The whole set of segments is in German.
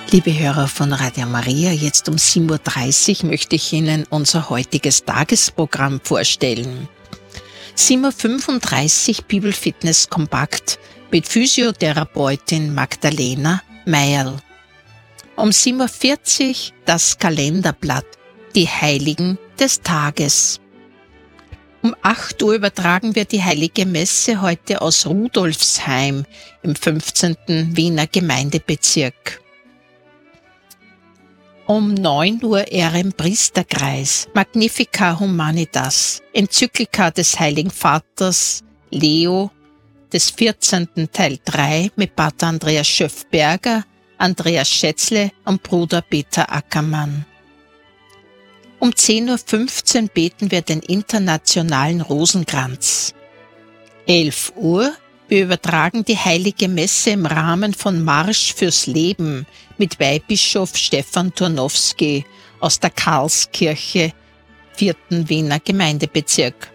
Liebe Hörer von Radio Maria, jetzt um 7:30 Uhr möchte ich Ihnen unser heutiges Tagesprogramm vorstellen. 7:35 Uhr Bibelfitness kompakt mit Physiotherapeutin Magdalena Meierl. Um 7:40 Uhr das Kalenderblatt, die Heiligen des Tages. Um 8 Uhr übertragen wir die Heilige Messe heute aus Rudolfsheim im 15. Wiener Gemeindebezirk. Um 9 Uhr Erem Priesterkreis, Magnifica Humanitas, Enzyklika des Heiligen Vaters Leo des 14. Teil 3 mit Pater Andreas Schöffberger, Andreas Schätzle und Bruder Peter Ackermann. Um 10:15 Uhr beten wir den internationalen Rosenkranz. 11 Uhr, wir übertragen die Heilige Messe im Rahmen von Marsch fürs Leben mit Weihbischof Stefan Turnowski aus der Karlskirche, 4. Wiener Gemeindebezirk.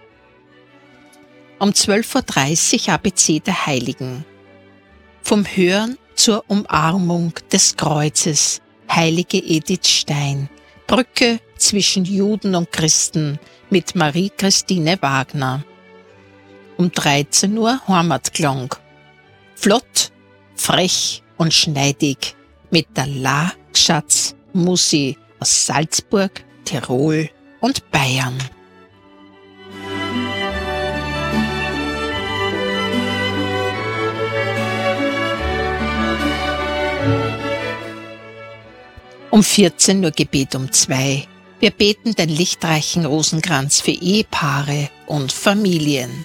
Um 12:30 Uhr ABC der Heiligen. Vom Hören zur Umarmung des Kreuzes, Heilige Edith Stein. Brücke zwischen Juden und Christen mit Marie-Christine Wagner. Um 13 Uhr Heimatklang. Flott, frech und schneidig mit der La Schatz Musi aus Salzburg, Tirol und Bayern. Um 14 Uhr Gebet um 2. Wir beten den lichtreichen Rosenkranz für Ehepaare und Familien.